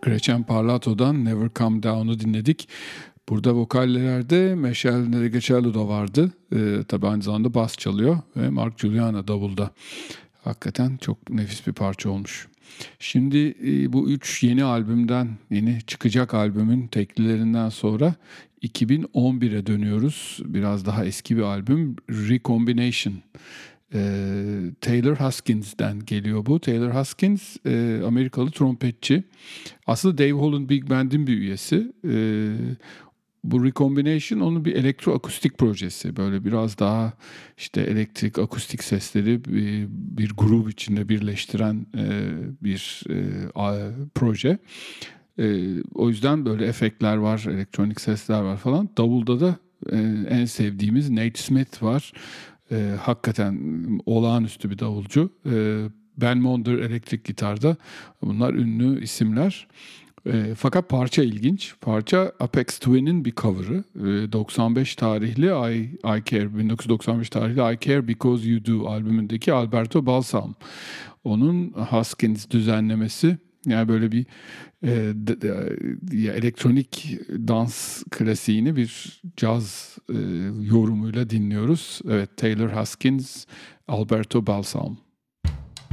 Gretchen Parlato'dan Never Come Down'u dinledik. Burada vokallerde Michelle Ndegeocello vardı. Tabii aynı zamanda bas çalıyor ve Mark Guiliana davulda. Hakikaten çok nefis bir parça olmuş. Şimdi bu üç yeni albümden, yeni çıkacak albümün teklilerinden sonra 2011'e dönüyoruz. Biraz daha eski bir albüm, Recombination. Taylor Huskins'den geliyor bu. Taylor Huskins Amerikalı trompetçi. Aslında Dave Holland Big Band'in bir üyesi. Bu Recombination onun bir elektroakustik projesi. Böyle biraz daha işte elektrik, akustik sesleri bir grup içinde birleştiren bir proje. O yüzden böyle efektler var, elektronik sesler var falan. Davulda da en sevdiğimiz Nate Smith var. Hakikaten olağanüstü bir davulcu. Ben Monder elektrik gitarda. Bunlar ünlü isimler. Fakat parça ilginç. Parça Aphex Twin'in bir cover'ı. 95 tarihli 1995 tarihli I Care Because You Do albümündeki Alberto Balsam. Onun Huskins düzenlemesi. Yani böyle bir elektronik dans klasiğini bir caz yorumuyla dinliyoruz. Evet, Taylor Huskins, Alberto Balsam.